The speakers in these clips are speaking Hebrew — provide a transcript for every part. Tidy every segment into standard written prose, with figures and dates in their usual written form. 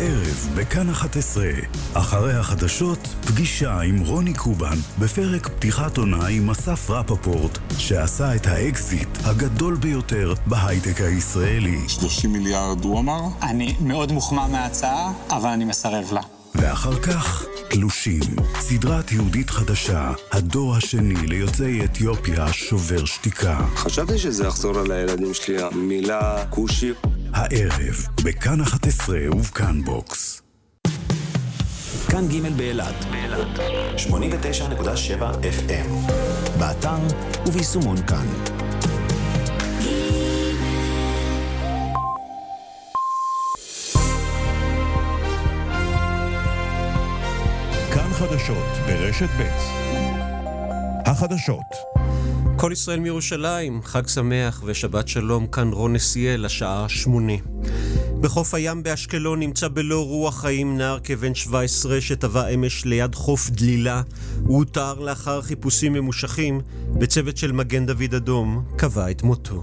הערב בכאן 11, אחרי החדשות, פגישה עם רוני קובן בפרק פתיחת עונה עם אסף רפפורט, שעשה את האקזיט הגדול ביותר בהייטק הישראלי. 30 מיליארד הוא אמר? אני מאוד מוחמא מההצעה, אבל אני מסרב לה. ואחר כך, תלושים, סדרת יהודית חדשה, הדור השני ליוצאי אתיופיה שובר שתיקה. חשבתי שזה יחזור על הילדים שלי, המילה קושי. הערב, בכאן 11 ובכאן בוקס. כאן ג' באילת, 89.7 FM, באתר וביישומון כאן. כאן חדשות ברשת ב'. החדשות. כל ישראל מירושלים, חג שמח ושבת שלום, כאן רון נסיאל, השעה 8. בחוף הים באשקלון נמצא בלא רוח חיים נער כבן 17 שטבע אמש ליד חוף דלילה. הוא הותר לאחר חיפושים ממושכים בצוות של מגן דוד אדום, קבע את מותו.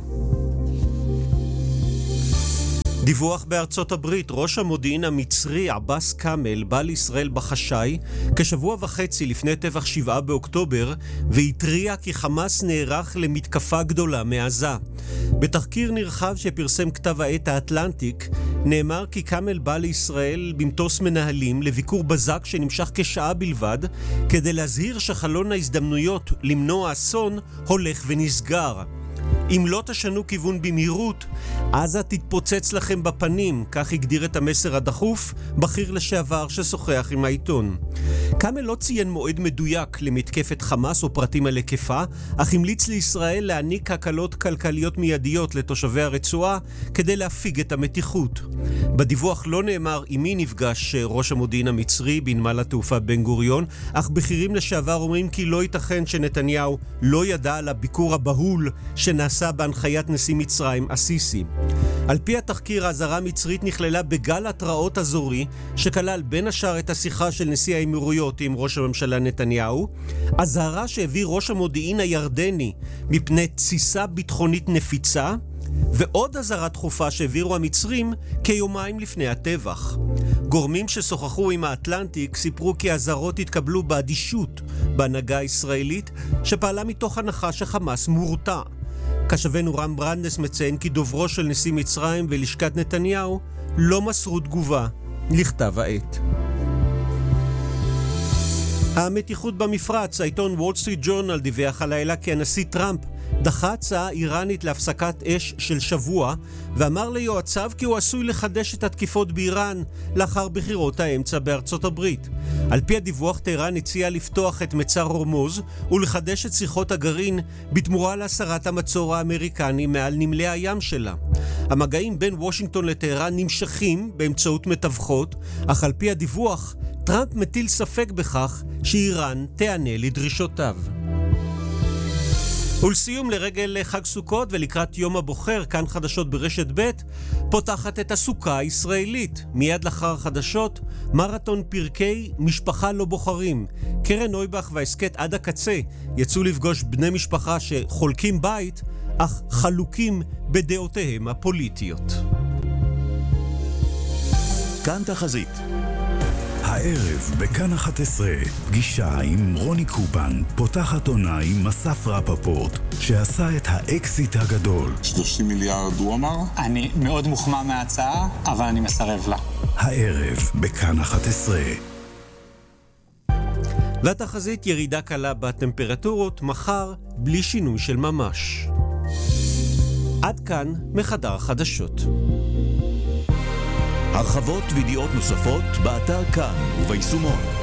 דיווח בארצות הברית, ראש המודיעין המצרי עבאס קאמל בא לישראל בחשאי כשבוע וחצי לפני טבח 7 באוקטובר והתריע כי חמאס נערך למתקפה גדולה מעזה. בתחקיר נרחב שפרסם כתב העת האטלנטיק נאמר כי קאמל בא לישראל במטוס מנהלים לביקור בזק שנמשך כשעה בלבד כדי להזהיר שחלון ההזדמנויות למנוע אסון הולך ונסגר. אם לא תשנו כיוון במהירות, עזה תתפוצץ לכם בפנים, כך הגדיר את המסר הדחוף, בכיר לשעבר ששוחח עם העיתון. קאמל לא ציין מועד מדויק למתקפת חמאס או פרטים על היקפה, אך המליץ לישראל להעניק הקלות כלכליות מיידיות לתושבי הרצועה כדי להפיג את המתיחות. בדיווח לא נאמר עם מי נפגש ראש המודיעין המצרי בנמל התעופה בן גוריון, אך בכירים לשעבר אומרים כי לא ייתכן שנתניהו לא ידע על הביקור הבהול שנעשה בהנחיית נשיא מצרים הסיסי. על פי התחקיר, האזהרה המצרית נכללה בגל התראות אזורי שכלל בין השאר את השיחה של נשיא האמירויות עם ראש הממשלה נתניהו, אזהרה שהביא ראש המודיעין הירדני מפני תסיסה ביטחונית נפיצה, ועוד אזהרה דחופה שהעבירו המצרים כיומיים לפני הטבח. גורמים ששוחחו עם האטלנטיק סיפרו כי האזהרות התקבלו באדישות בהנהגה הישראלית שפעלה מתוך הנחה שחמאס מורתע. כשבנו רם ברנדס מציין כי דוברו של נשיא מצרים ולשכת נתניהו לא מסרו תגובה לכתב העת. המתיחות במפרץ, העיתון וול סטריט ג'ורנל דיווח הלילה כי הנשיא טראמפ דחה הצעה איראנית להפסקת אש של שבוע ואמר ליועציו כי הוא עשוי לחדש את התקיפות באיראן לאחר בחירות האמצע בארצות הברית. על פי הדיווח, טהרן הציעה לפתוח את מצר הורמוז ולחדש את שיחות הגרעין בתמורה להסרת המצור האמריקני מעל נמלי הים שלה. המגעים בין וושינגטון לטהרן נמשכים באמצעות מתווכות, אך על פי הדיווח טראמפ מטיל ספק בכך שאיראן תענה לדרישותיו. ולסיום, לרגל חג סוכות ולקראת יום הבוחר, כאן חדשות ברשת ב' פותחת את הסוכה הישראלית. מיד לאחר חדשות, מרתון פרקי משפחה לא בוחרים. קרן נויבך והעסקת עד הקצה יצאו לפגוש בני משפחה שחולקים בית, אך חלוקים בדעותיהם הפוליטיות. כאן תחזית. הערב בכאן 11, פגישה עם רוני קובן, פותחת עונה עם אסף רפפורט, שעשה את האקזיט הגדול. 30 מיליארד הוא אמר? אני מאוד מוחמא מההצעה, אבל אני מסרב לה. הערב בכאן 11. לתחזית, ירידה קלה בטמפרטורות, מחר בלי שינוי של ממש. עד כאן מחדר החדשות. הרחבות וידיעות נוספות באתר כאן וביישומון.